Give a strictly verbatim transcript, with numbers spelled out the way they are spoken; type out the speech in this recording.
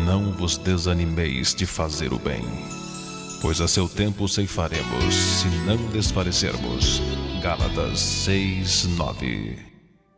não vos desanimeis de fazer o bem, pois a seu tempo ceifaremos, se não desfalecermos. Gálatas seis, nove.